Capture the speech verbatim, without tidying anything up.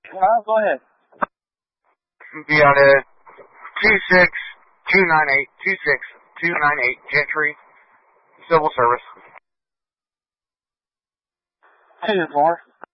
Uh, go ahead. Be out at two six two nine eight, two six two nine eight Gentry, Civil Service. Two four.